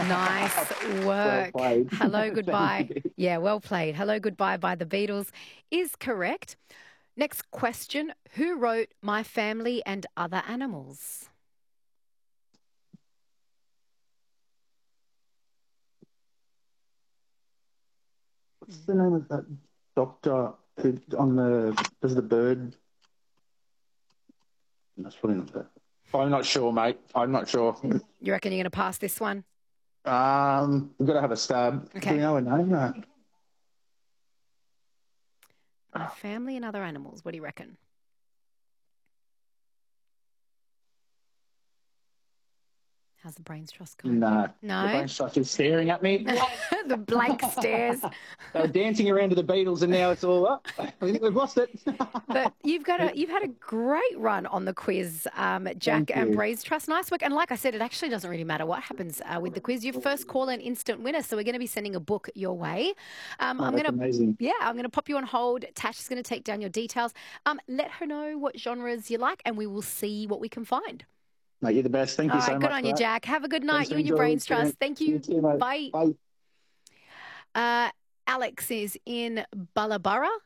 Nice Well work. played. Hello, Thank Goodbye. you. Yeah, well played. Hello, Goodbye by the Beatles is correct. Next question. Who wrote My Family and Other Animals? What's the name of that doctor who on does the bird? That's probably not that. I'm not sure, mate. I'm not sure. You reckon you're going to pass this one? We've got to have a stab. Do Okay. we know a name? My Family and Other Animals. What do you reckon? How's the brains trust going? No. No? The brain structure is staring at me. The blank stares. They were dancing around to the Beatles, and now it's all up. I think we've lost it. But you've had a great run on the quiz, Jack Thank and you. Brains Trust. Nice work. And like I said, it actually doesn't really matter what happens with the quiz. Your first call an instant winner. So we're going to be sending a book your way. That's amazing. I'm going to pop you on hold. Tash is going to take down your details. Let her know what genres you like, and we will see what we can find. Mate, you're the best. Thank you so much. Good on you, that. Jack. Have a good night. Thanks You for and your enjoying Brains Trust. Thank you. You too, mate. Bye. Bye. Alex is in Bullaburra.